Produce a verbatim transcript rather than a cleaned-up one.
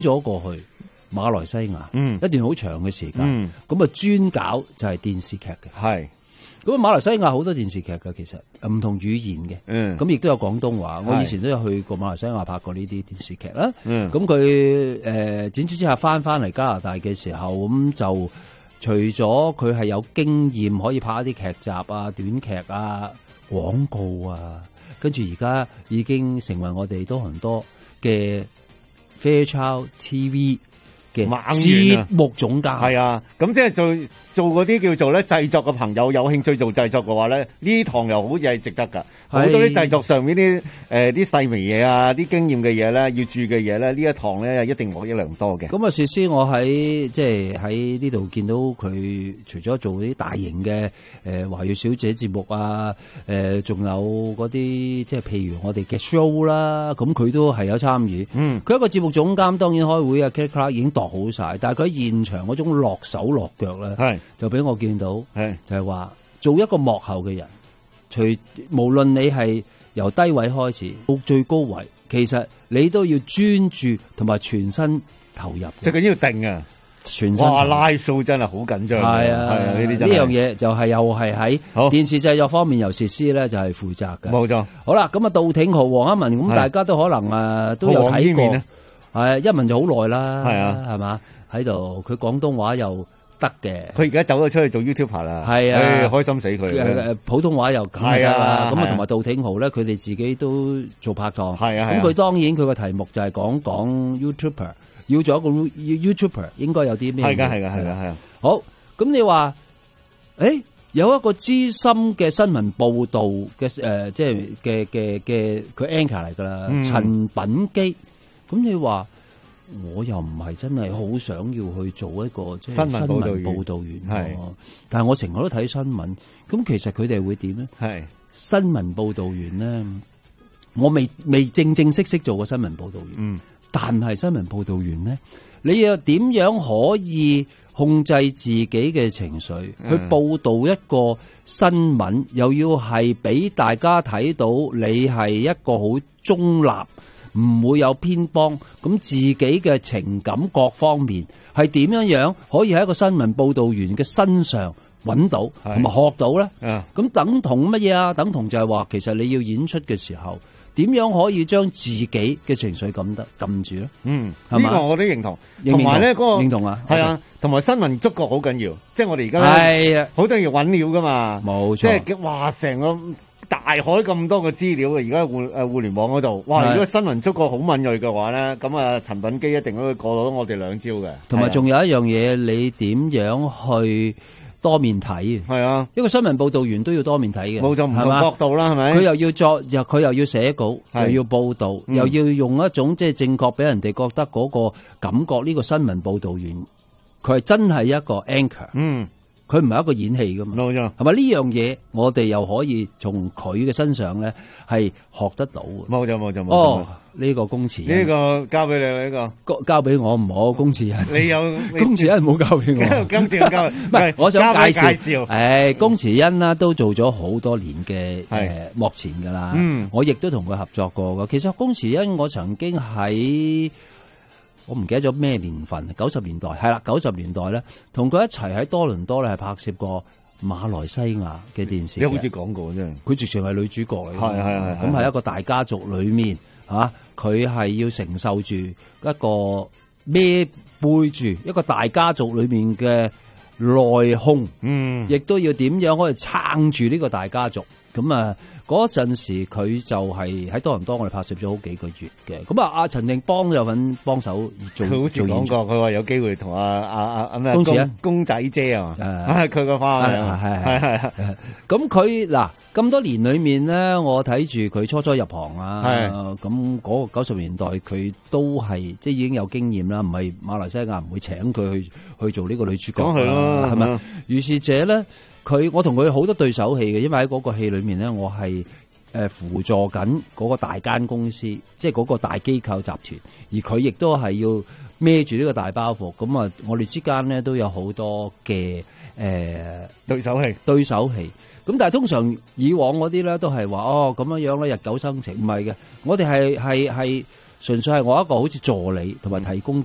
咗過去馬來西亞， 嗯， 一段好長嘅時間， 嗯， 咁啊專搞就係電視劇嘅， 係。 咁啊馬來西亞好多電視劇嘅，其實唔同語言嘅， 嗯， 咁亦都有廣東話。我以前都有去過馬來西亞拍過呢啲電視劇啦。 嗯，咁佢誒剪接之下翻翻嚟加拿大嘅時候，咁就除咗佢係有經驗可以拍一啲劇集啊、短劇啊、廣告啊，跟住而家已經成為我哋多倫多嘅 Fairchild T V 嘅節目總監。 係啊，咁即係做做嗰啲叫做咧製作嘅朋友有興趣做製作嘅話咧，呢堂又好似係值得㗎。好多啲製作上面啲誒啲細微嘢啊，啲經驗嘅嘢咧，要注意嘅嘢咧，呢一堂咧一定獲益良多嘅。 咁啊，薛師我喺即係喺呢度見到佢，除咗做啲大型嘅誒華語小姐節目啊，誒、呃、仲有嗰啲即係譬如我哋嘅 show 啦，咁佢都係有參與。嗯，佢一個節目總監，當然開會啊 K K 已經度好晒，但係佢喺現場嗰種落手落腳咧，係就俾我見到，係就係話做一個幕後嘅人。除無論你係由低位開始到最高位，其實你都要專注同埋全身投入。 即係佢要定啊， 全身。 哇！拉數真係好緊張。 係啊，係啊，呢啲真係呢樣嘢就係又係喺電視製作方面由薛師咧就係負責嘅。冇錯。好啦，咁啊杜挺豪、黃一文咁大家都可能誒都有睇過。係一文就好耐啦。係啊，係嘛喺度，佢廣東話又得嘅， 佢而家走咗出去做 YouTuber 啦， 係啊， 開心死佢。 普通話又係啊，咁啊同埋杜挺豪咧，佢哋自己都做拍檔，係啊。咁佢當然佢個題目就係講講 YouTuber，要做一個 YouTuber 應該有啲咩？係噶，係噶，係噶，係啊。好，咁你話，誒，有一個資深嘅新聞報道嘅誒，即係嘅嘅嘅，佢 anchor 嚟噶啦，陳品基。咁你話？我又唔係真係好想要去做一個即係新聞報導員，係，但係我成日都睇新聞，咁其實佢哋會點咧？係新聞報導員咧，我未未正正式式做過新聞報導員，嗯，但係新聞報導員咧，你又點樣可以控制自己嘅情緒，嗯，去報導一個新聞，又要係俾大家睇到你係一個好中立，唔會有偏幫，咁自己嘅情感各方面係點樣樣可以喺一個新聞報導員嘅身上揾到同埋學到咧？咁等同乜嘢啊？等同就係話，其實你要演出嘅時候，點樣可以將自己嘅情緒撳得撳住咧？嗯，呢個我都認同，同埋咧嗰個認同啊，係啊，同埋新聞觸覺好緊要，即係我哋而家係啊，好多人要揾料噶嘛，冇錯，即係哇成個大海咁多嘅資料，而家互誒互聯網嗰度，哇！如果新聞觸覺好敏銳嘅話咧，咁啊陳品基一定都會過到我哋兩招嘅。同埋仲有一樣嘢，你點樣去多面睇？係啊，一個新聞報導員都要多面睇嘅，冇錯，唔同角度啦，係咪？佢又要作，又佢又要寫稿，又要報導，又要用一種即係正確俾人哋覺得嗰個感覺。呢個新聞報導員佢係真係一個 anchor。嗯。佢唔係一個演戲噶嘛，冇錯，係咪呢樣嘢？我哋又可以從佢嘅身上咧係學得到嘅。冇錯，冇錯，冇錯。哦，呢個公慈，呢個交俾你啦，呢個交俾我唔好，公慈人。你有公慈人唔好交俾我。今次交唔係，我想介紹。誒，公慈恩啦，都做咗好多年嘅誒幕前噶啦。嗯，我亦都同佢合作過噶。其實公慈恩，我曾經喺。我唔記得咗咩年份，九十年代係啦，九十年代咧，同佢一齊喺多倫多咧係拍攝過馬來西亞嘅電視。你好似講過啫，佢直情係女主角嚟。係係係，咁係一個大家族裏面啊，佢係要承受住一個孭背住一個大家族裏面嘅內訌，嗯，亦都要點樣可以撐住呢個大家族。咁啊，嗰陣時佢就係喺多倫多，我哋拍攝咗好幾個月嘅。咁啊，阿陳定邦有份幫手做。佢好似講過，佢話有機會同阿阿阿阿咩公公仔姐啊，係佢個花名，係係係係。咁佢嗱咁多年裏面咧，我睇住佢初初入行啊，咁嗰個九十年代佢都係即係已經有經驗啦，唔係馬來西亞唔會請佢去去做呢個女主角啦，係咪？於是者咧。佢我同佢好多對手戲嘅，因為喺嗰個戲裏面咧，我係誒輔助緊嗰個大間公司，即係嗰個大機構集團，而佢亦都係要孭住呢個大包袱。咁啊，我哋之間咧都有好多嘅誒、呃、對手戲，對手戲。咁但係通常以往嗰啲咧都係話哦咁樣樣咧日久生情，唔係嘅，我哋係係係純粹係我一個好似助理同埋提供